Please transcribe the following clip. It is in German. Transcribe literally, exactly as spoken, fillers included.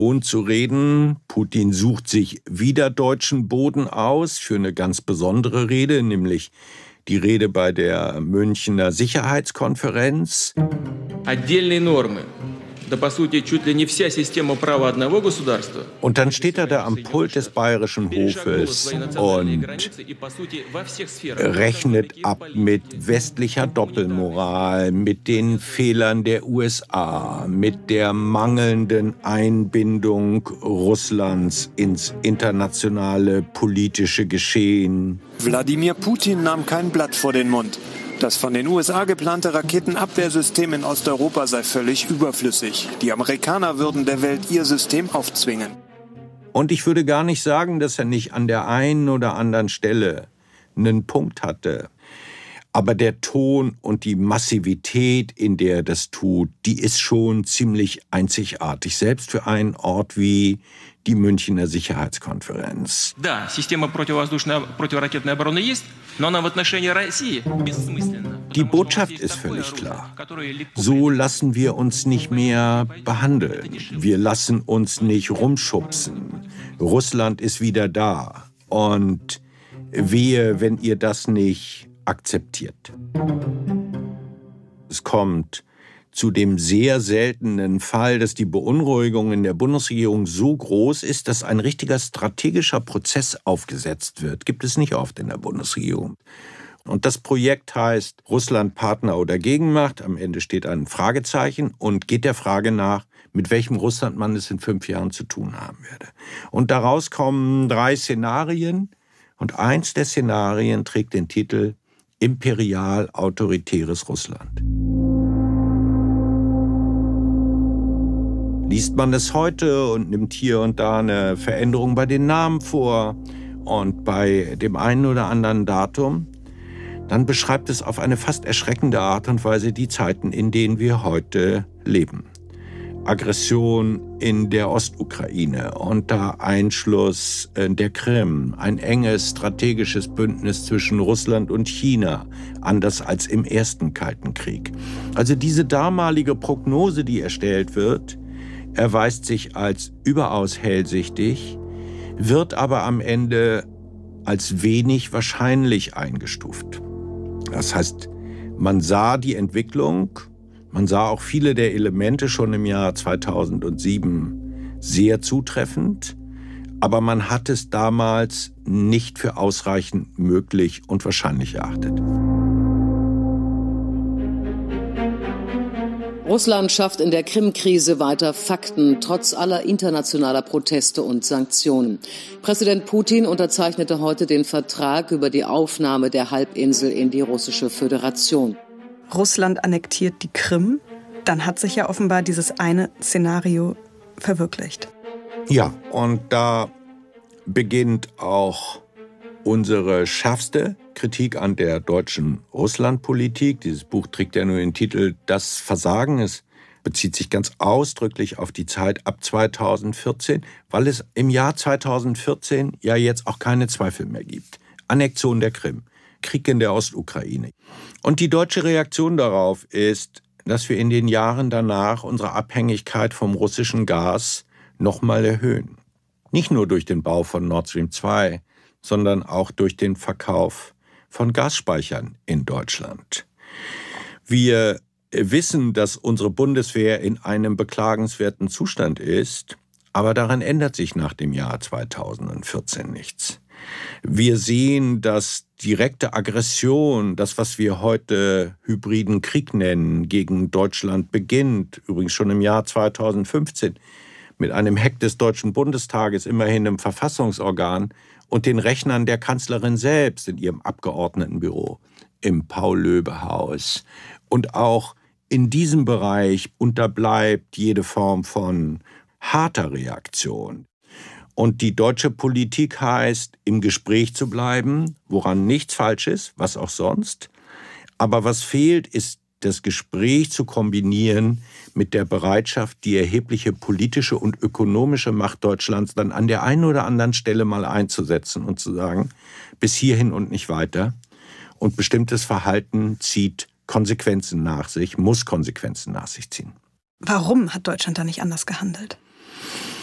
Und zu reden, Putin sucht sich wieder deutschen Boden aus für eine ganz besondere Rede, nämlich die Rede bei der Münchner Sicherheitskonferenz. Отдельные нормы. Und dann steht er da am Pult des Bayerischen Hofes und rechnet ab mit westlicher Doppelmoral, mit den Fehlern der U S A, mit der mangelnden Einbindung Russlands ins internationale politische Geschehen. Wladimir Putin nahm kein Blatt vor den Mund. Das von den U S A geplante Raketenabwehrsystem in Osteuropa sei völlig überflüssig. Die Amerikaner würden der Welt ihr System aufzwingen. Und ich würde gar nicht sagen, dass er nicht an der einen oder anderen Stelle einen Punkt hatte. Aber der Ton und die Massivität, in der er das tut, die ist schon ziemlich einzigartig. Selbst für einen Ort wie die Münchner Sicherheitskonferenz. Да, система противовоздушной противоракетной обороны есть, но она в отношении России бессмысленна. Die Botschaft ist völlig klar. So lassen wir uns nicht mehr behandeln. Wir lassen uns nicht rumschubsen. Russland ist wieder da. Und wehe, wenn ihr das nicht akzeptiert. Es kommt zu dem sehr seltenen Fall, dass die Beunruhigung in der Bundesregierung so groß ist, dass ein richtiger strategischer Prozess aufgesetzt wird. Gibt es nicht oft in der Bundesregierung. Und das Projekt heißt Russland Partner oder Gegenmacht. Am Ende steht ein Fragezeichen und geht der Frage nach, mit welchem Russland man es in fünf Jahren zu tun haben werde. Und daraus kommen drei Szenarien. Und eins der Szenarien trägt den Titel Imperial-autoritäres Russland. Liest man es heute und nimmt hier und da eine Veränderung bei den Namen vor und bei dem einen oder anderen Datum, dann beschreibt es auf eine fast erschreckende Art und Weise die Zeiten, in denen wir heute leben. Aggression in der Ostukraine, unter Einschluss der Krim, ein enges strategisches Bündnis zwischen Russland und China, anders als im ersten Kalten Krieg. Also diese damalige Prognose, die erstellt wird, erweist sich als überaus hellsichtig, wird aber am Ende als wenig wahrscheinlich eingestuft. Das heißt, man sah die Entwicklung, man sah auch viele der Elemente schon im Jahr zweitausendsieben sehr zutreffend, aber man hat es damals nicht für ausreichend möglich und wahrscheinlich erachtet. Russland schafft in der Krim-Krise weiter Fakten, trotz aller internationaler Proteste und Sanktionen. Präsident Putin unterzeichnete heute den Vertrag über die Aufnahme der Halbinsel in die Russische Föderation. Russland annektiert die Krim, dann hat sich ja offenbar dieses eine Szenario verwirklicht. Ja, und da beginnt auch unsere schärfste Kritik an der deutschen Russlandpolitik. Dieses Buch trägt ja nur den Titel »Das Versagen«. Es bezieht sich ganz ausdrücklich auf die Zeit ab zweitausendvierzehn, weil es im Jahr zweitausendvierzehn ja jetzt auch keine Zweifel mehr gibt. Annexion der Krim, Krieg in der Ostukraine. Und die deutsche Reaktion darauf ist, dass wir in den Jahren danach unsere Abhängigkeit vom russischen Gas nochmal erhöhen. Nicht nur durch den Bau von Nord Stream zwei, sondern auch durch den Verkauf von Gasspeichern in Deutschland. Wir wissen, dass unsere Bundeswehr in einem beklagenswerten Zustand ist, aber daran ändert sich nach dem Jahr zweitausendvierzehn nichts. Wir sehen, dass direkte Aggression, das, was wir heute hybriden Krieg nennen, gegen Deutschland beginnt, übrigens schon im Jahr zweitausendfünfzehn, mit einem Hack des Deutschen Bundestages, immerhin im Verfassungsorgan, und den Rechnern der Kanzlerin selbst in ihrem Abgeordnetenbüro, im Paul-Löbe-Haus. Und auch in diesem Bereich unterbleibt jede Form von harter Reaktion. Und die deutsche Politik heißt, im Gespräch zu bleiben, woran nichts falsch ist, was auch sonst. Aber was fehlt, ist das Gespräch zu kombinieren mit der Bereitschaft, die erhebliche politische und ökonomische Macht Deutschlands dann an der einen oder anderen Stelle mal einzusetzen und zu sagen, bis hierhin und nicht weiter. Und bestimmtes Verhalten zieht Konsequenzen nach sich, muss Konsequenzen nach sich ziehen. Warum hat Deutschland da nicht anders gehandelt?